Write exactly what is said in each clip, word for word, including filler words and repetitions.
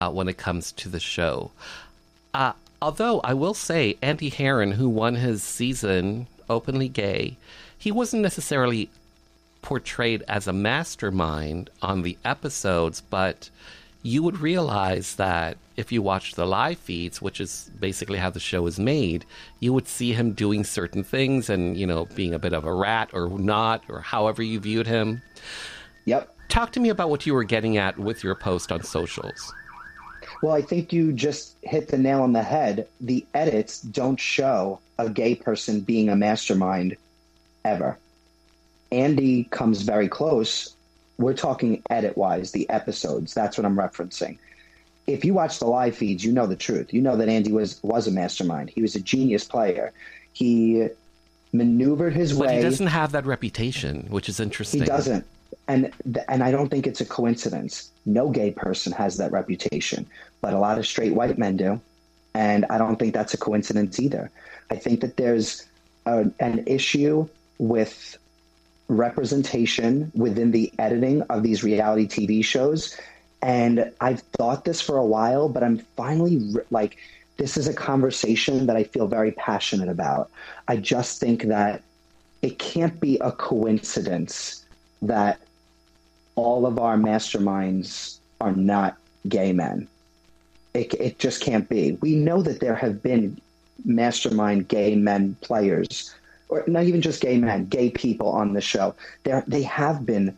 uh, when it comes to the show. Uh, although I will say, Andy Herron, who won his season openly gay, he wasn't necessarily portrayed as a mastermind on the episodes, but you would realize that if you watch the live feeds, which is basically how the show is made, you would see him doing certain things and, you know, being a bit of a rat or not, or however you viewed him. Yep. Talk to me about what you were getting at with your post on socials. Well, I think you just hit the nail on the head. The edits don't show a gay person being a mastermind ever. Andy comes very close. We're talking edit-wise, the episodes. That's what I'm referencing. If you watch the live feeds, you know the truth. You know that Andy was, was a mastermind. He was a genius player. He maneuvered his way. But he doesn't have that reputation, which is interesting. He doesn't. And and I don't think it's a coincidence. No gay person has that reputation, but a lot of straight white men do. And I don't think that's a coincidence either. I think that there's a, an issue with representation within the editing of these reality T V shows. And I've thought this for a while, but I'm finally like, this is a conversation that I feel very passionate about. I just think that it can't be a coincidence that all of our masterminds are not gay men. It, it just can't be. We know that there have been mastermind gay men players, or not even just gay men, gay people on the show. There, they have been,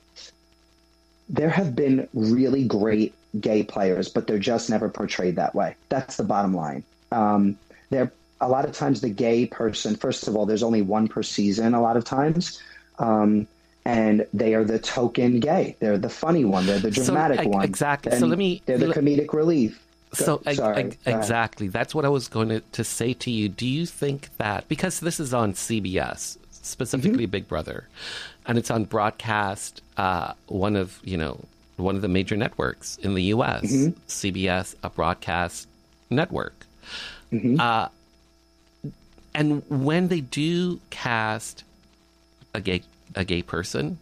there have been really great gay players, but they're just never portrayed that way. That's the bottom line. Um, there, a lot of times the gay person, first of all, there's only one per season a lot of times. Um, and they are the token gay. They're the funny one. They're the dramatic so, one. Exactly. And so let me. They're the comedic relief. So Go, sorry, I, I, exactly. That's what I was going to, to say to you. Do you think that, because this is on C B S, specifically mm-hmm. Big Brother, and it's on broadcast, uh, one of, you know, one of the major networks in the U S, mm-hmm. C B S, a broadcast network. Mm-hmm. Uh, and when they do cast a gay a gay person,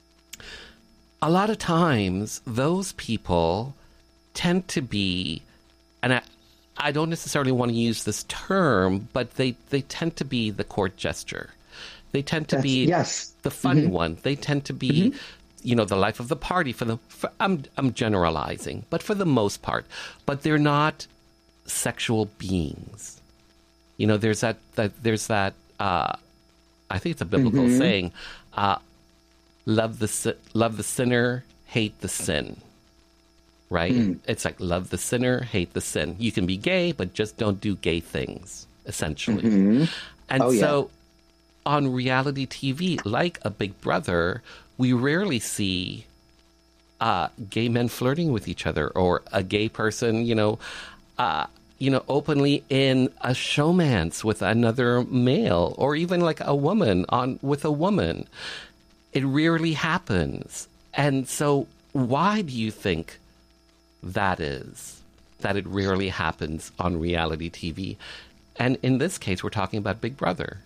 a lot of times those people tend to be, and I, I don't necessarily want to use this term, but they, they tend to be the court jester. They tend to That's, be yes. the funny mm-hmm. one. They tend to be, mm-hmm. you know, the life of the party for the, for, I'm, I'm generalizing, but for the most part, but they're not sexual beings. You know, there's that, that there's that, uh, I think it's a biblical mm-hmm. saying, uh, love the love the sinner, hate the sin. Right? Mm. It's like love the sinner, hate the sin. You can be gay, but just don't do gay things, essentially. Mm-hmm. And oh, so yeah. on reality T V, like a Big Brother, we rarely see uh, gay men flirting with each other, or a gay person, you know, uh, you know, openly in a showmance with another male, or even like a woman on with a woman. It rarely happens. And so why do you think that is, that it rarely happens on reality T V? And in this case, we're talking about Big Brother.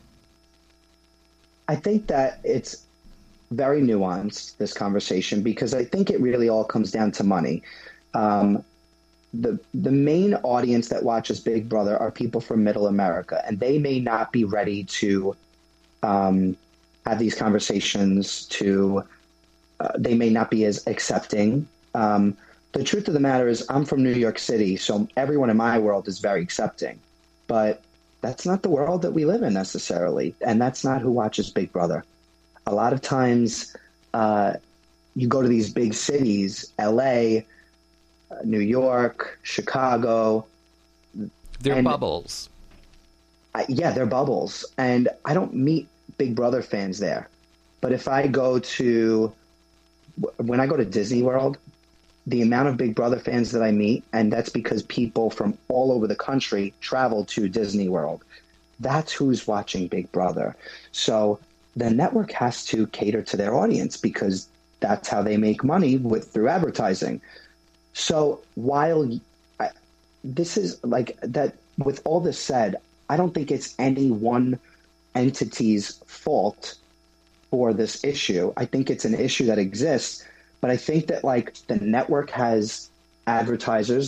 I think that it's very nuanced, this conversation, because I think it really all comes down to money. Um, the the main audience that watches Big Brother are people from Middle America, and they may not be ready to um, have these conversations. To uh, they may not be as accepting. Um, the truth of the matter is, I'm from New York City, so everyone in my world is very accepting, but that's not the world that we live in necessarily, and that's not who watches Big Brother. A lot of times, uh, you go to these big cities, L A, Uh, New York, Chicago. They're bubbles. I, yeah, they're bubbles. And I don't meet Big Brother fans there. But if I go to, when I go to Disney World, the amount of Big Brother fans that I meet, and that's because people from all over the country travel to Disney World, that's who's watching Big Brother. So the network has to cater to their audience, because that's how they make money with through advertising. So while I, this is like that, with all this said, I don't think it's any one entity's fault for this issue. I think it's an issue that exists, but I think that like the network has advertisers